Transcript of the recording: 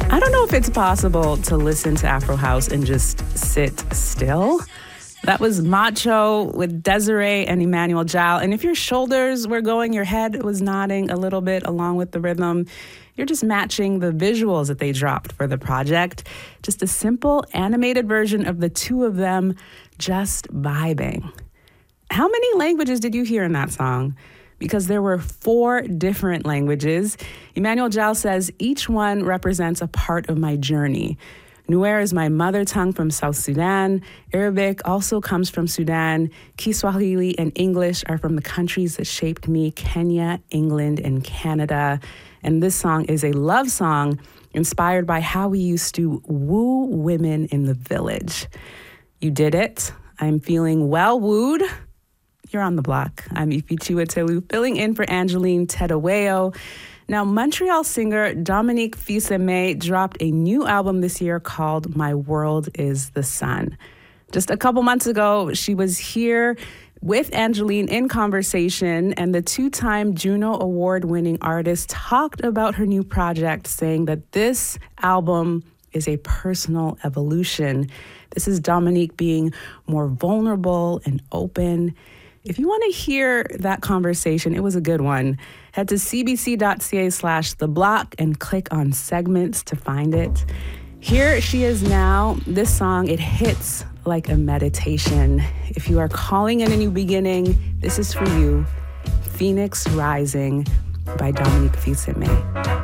I don't know if it's possible to listen to Afro House and just sit still. That was Macho with Desiree and Emmanuel Jal. And if your shoulders were going, your head was nodding a little bit along with the rhythm, you're just matching the visuals that they dropped for the project. Just a simple animated version of the two of them just vibing. How many languages did you hear in that song? Because there were 4 different languages. Emmanuel Jal says each one represents a part of my journey. Nuer is my mother tongue from South Sudan. Arabic also comes from Sudan. Kiswahili and English are from the countries that shaped me, Kenya, England, and Canada. And this song is a love song inspired by how we used to woo women in the village. You did it. I'm feeling well wooed. You're on the block. I'm Ifichiwa Telu, filling in for Angeline Tedaweo. Now, Montreal singer Dominique Fils-Aimé dropped a new album this year called My World is the Sun. Just a couple months ago, she was here with Angeline in conversation, and the 2-time Juno Award-winning artist talked about her new project, saying that this album is a personal evolution. This is Dominique being more vulnerable and open. If you want to hear that conversation, it was a good one. Head to cbc.ca/theblock and click on segments to find it. Here she is now. This song, it hits like a meditation. If you are calling in a new beginning, this is for you. Phoenix Rising by Dominique Fils-Aimé.